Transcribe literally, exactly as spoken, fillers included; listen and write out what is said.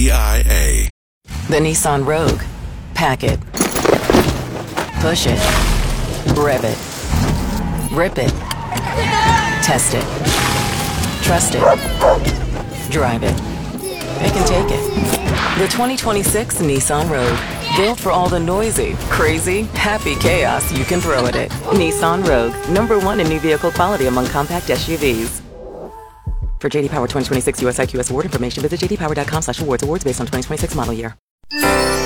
T I A. The Nissan Rogue. Pack it. Push it. Rev it. Rip it. Test it. Trust it. Drive it. Pick and take it. The twenty twenty-six Nissan Rogue. Built for all the noisy, crazy, happy chaos you can throw at it. Nissan Rogue. Number one in new vehicle quality among compact S U Vs. For J D Power twenty twenty-six U S I Q S award information, visit j d power dot com slash awards. Awards based on twenty twenty-six model year.